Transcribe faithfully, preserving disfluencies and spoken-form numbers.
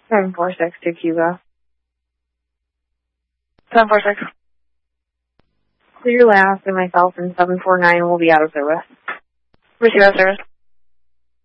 seven four six to Cuba. seven four six. Clear last and myself and seven four nine will be out of service. Receive out of service.